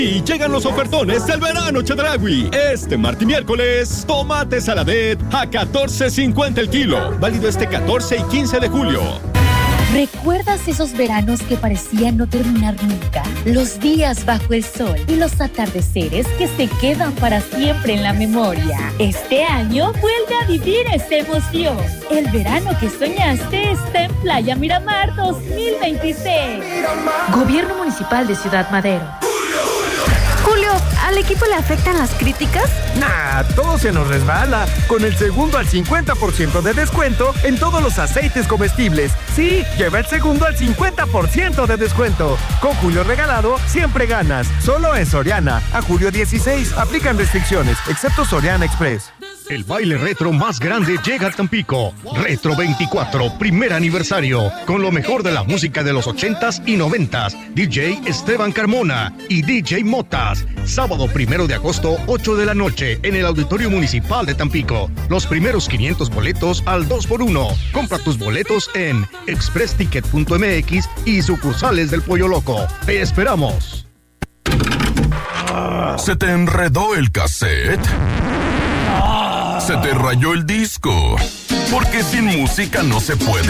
Y llegan los ofertones del verano Chedraui. Este martes y miércoles, tomate saladet a $14.50 el kilo. Válido este 14 y 15 de julio. ¿Recuerdas esos veranos que parecían no terminar nunca? Los días bajo el sol y los atardeceres que se quedan para siempre en la memoria. Este año vuelve a vivir esta emoción. El verano que soñaste está en Playa Miramar 2026. Gobierno Municipal de Ciudad Madero. Julio, ¿al equipo le afectan las críticas? Nah, todo se nos resbala. Con el segundo al 50% de descuento en todos los aceites comestibles. Sí, lleva el segundo al 50% de descuento. Con Julio regalado, siempre ganas. Solo en Soriana. A julio 16. Aplican restricciones, excepto Soriana Express. El baile retro más grande llega a Tampico. Retro 24, primer aniversario. Con lo mejor de la música de los 80s y 90s. DJ Esteban Carmona y DJ Motas. Sábado 1 de agosto, 8 de la noche, en el Auditorio Municipal de Tampico. Los primeros 500 boletos al 2x1. Compra tus boletos en expressticket.mx y sucursales del Pollo Loco. ¡Te esperamos! ¿Se te enredó el cassette? ¿Se te rayó el disco? Porque sin música no se puede